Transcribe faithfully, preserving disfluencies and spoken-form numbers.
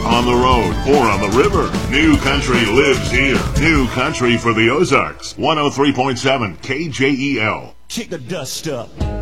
on the road, or on the river. New Country lives here. New Country for the Ozarks. one oh three point seven K J E L. Kick the dust up.